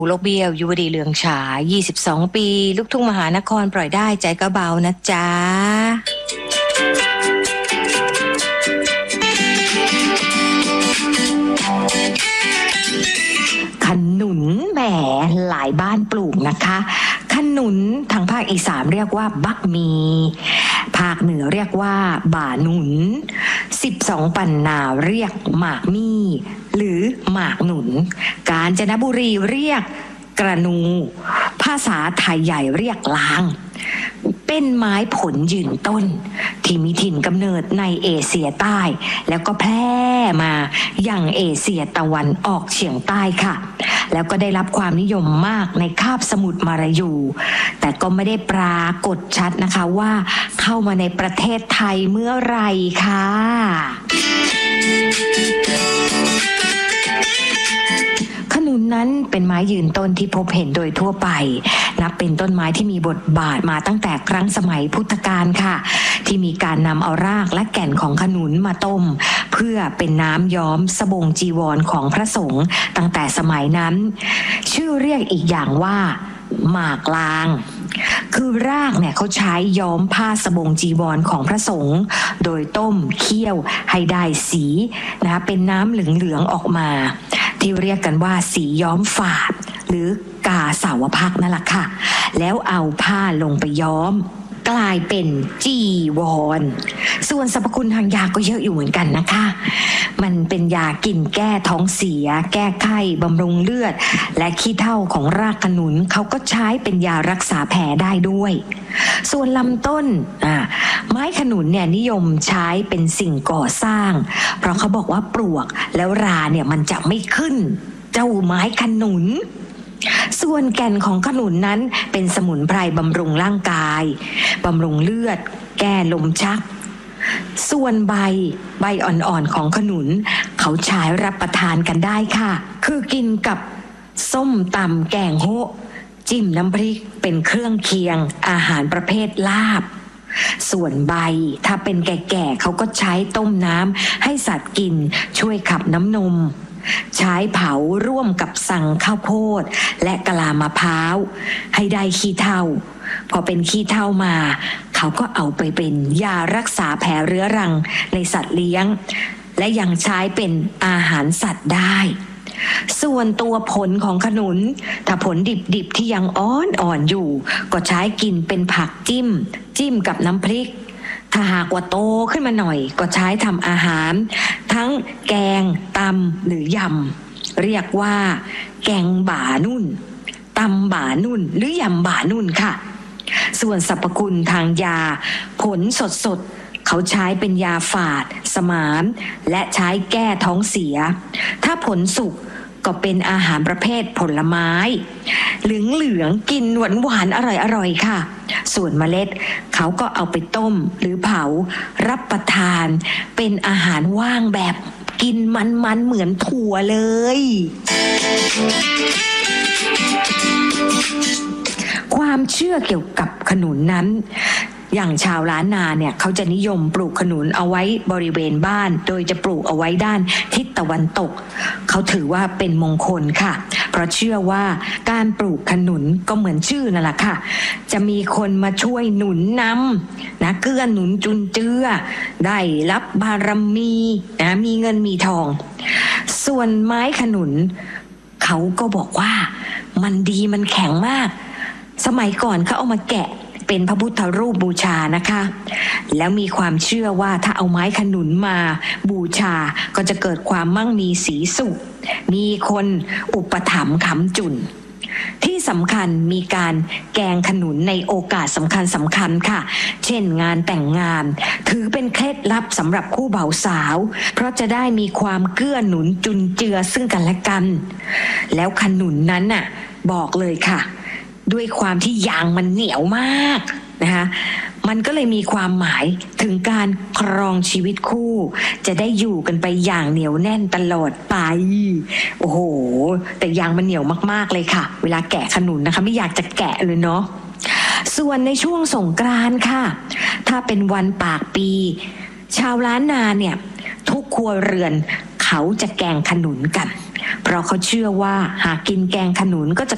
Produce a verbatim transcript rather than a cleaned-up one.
โลกเบี้ยวยุวดีเหลืองฉายยี่สิบสองปีลูกทุ่งมหานครปล่อยได้ใจก็เบานะจ๊ะขนุนแหมหลายบ้านปลูกนะคะขนุนทางภาคอีสานเรียกว่าบักมีภาคเหนือเรียกว่าบ่าหนุนสิบสองปันนาเรียกหมากมี่หรือหมากหนุนกาญจนบุรีเรียกกระนูภาษาไทยใหญ่เรียกลางเป็นไม้ผลยืนต้นที่มีถิ่นกำเนิดในเอเชียใต้แล้วก็แพร่มาอย่างเอเชียตะวันออกเฉียงใต้ค่ะแล้วก็ได้รับความนิยมมากในคาบสมุทรมาลายูแต่ก็ไม่ได้ปรากฏชัดนะคะว่าเข้ามาในประเทศไทยเมื่อไหร่ค่ะขนุนนั้นเป็นไม้ยืนต้นที่พบเห็นโดยทั่วไปนับเป็นต้นไม้ที่มีบทบาทมาตั้งแต่ครั้งสมัยพุทธกาลค่ะที่มีการนำเอารากและแก่นของขนุนมาต้มเพื่อเป็นน้ำย้อมสบงจีวรของพระสงฆ์ตั้งแต่สมัยนั้นชื่อเรียกอีกอย่างว่าหมากลางคือรากเนี่ยเขาใช้ย้อมผ้าสบงจีวรของพระสงฆ์โดยต้มเคี่ยวให้ได้สีนะคะเป็นน้ำเหลืองๆออกมาที่เรียกกันว่าสีย้อมฝาดหรือกาสาวพักนั่นแหละค่ะแล้วเอาผ้าลงไปย้อมกลายเป็นจีวรส่วนสรรพคุณทางยาก็เยอะอยู่เหมือนกันนะคะมันเป็นยากินแก้ท้องเสียแก้ไข้บำรุงเลือดและขี้เถ้าของรากขนุนเขาก็ใช้เป็นยารักษาแผลได้ด้วยส่วนลำต้นอ่าไม้ขนุนเนี่ยนิยมใช้เป็นสิ่งก่อสร้างเพราะเขาบอกว่าปลวกแล้วราเนี่ยมันจะไม่ขึ้นเจ้าไม้ขนุนส่วนแก่นของขนุนนั้นเป็นสมุนไพรบำรุงร่างกายบำรุงเลือดแก้ลมชักส่วนใบใบอ่อนๆของขนุนเขาใช้รับประทานกันได้ค่ะคือกินกับส้มตำแกงโฮะจิ้มน้ำพริกเป็นเครื่องเคียงอาหารประเภทลาบส่วนใบถ้าเป็นแก่ๆเขาก็ใช้ต้มน้ำให้สัตว์กินช่วยขับน้ำนมใช้เผาร่วมกับสังข้าวโพดและกะลามะพร้าวให้ได้ขี้เถ้าพอเป็นขี้เถ้ามาเขาก็เอาไปเป็นยารักษาแผลเรื้อรังในสัตว์เลี้ยงและยังใช้เป็นอาหารสัตว์ได้ส่วนตัวผลของขนุนถ้าผลดิบๆที่ยังอ่อนอ่อนอยู่ก็ใช้กินเป็นผักจิ้มจิ้มกับน้ำพริกถ้าหากว่าโตขึ้นมาหน่อยก็ใช้ทำอาหารทั้งแกงตำหรือยำเรียกว่าแกงบ่านุ่นตำบ่านุ่นหรือยำบ่านุ่นค่ะส่วนสรรพคุณทางยาผลสดๆเขาใช้เป็นยาฝาดสมานและใช้แก้ท้องเสียถ้าผลสุกก็เป็นอาหารประเภทผลไม้เหลืองๆกินหวานๆอร่อยๆค่ะส่วนเมล็ดเขาก็เอาไปต้มหรือเผารับประทานเป็นอาหารว่างแบบกินมันๆเหมือนถั่วเลยความเชื่อเกี่ยวกับขนุนนั้นอย่างชาวล้านนาเนี่ยเขาจะนิยมปลูกขนุนเอาไว้บริเวณบ้านโดยจะปลูกเอาไว้ด้านทิศตะวันตกเขาถือว่าเป็นมงคลค่ะเพราะเชื่อว่าการปลูกขนุนก็เหมือนชื่อนั่นแหละค่ะจะมีคนมาช่วยหนุนนำนะเกื้อหนุนจุนเจือได้รับบารมีนะมีเงินมีทองส่วนไม้ขนุนเขาก็บอกว่ามันดีมันแข็งมากสมัยก่อนเขาเอามาแกะเป็นพระพุทธรูปบูชานะคะแล้วมีความเชื่อว่าถ้าเอาไม้ขนุนมาบูชาก็จะเกิดความมั่งมีสีสุขมีคนอุปถัมภ์ค้ำจุนที่สำคัญมีการแกงขนุนในโอกาสสำคัญสำคัญค่ะเช่นงานแต่งงานถือเป็นเคล็ดลับสำหรับคู่บ่าวสาวเพราะจะได้มีความเกื้อหนุนจุนเจือซึ่งกันและกันแล้วขนุนนั้นน่ะบอกเลยค่ะด้วยความที่ยางมันเหนียวมากนะคะมันก็เลยมีความหมายถึงการครองชีวิตคู่จะได้อยู่กันไปอย่างเหนียวแน่นตลอดไปโอ้โหแต่ยางมันเหนียวมากๆเลยค่ะเวลาแกะขนุนนะคะไม่อยากจะแกะเลยเนาะส่วนในช่วงสงกรานต์ค่ะถ้าเป็นวันปากปีชาวล้านนาเนี่ยทุกครัวเรือนเขาจะแกงขนุนกันเพราะเขาเชื่อว่าหากกินแกงขนุนก็จะ